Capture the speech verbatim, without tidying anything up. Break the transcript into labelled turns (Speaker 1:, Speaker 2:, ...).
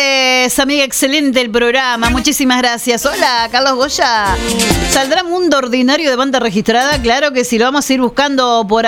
Speaker 1: noches, amiga, excelente el programa, muchísimas gracias. Hola, Carlos Goya. ¿Saldrá Mundo Ordinario de banda registrada? Claro que sí, lo vamos a ir buscando por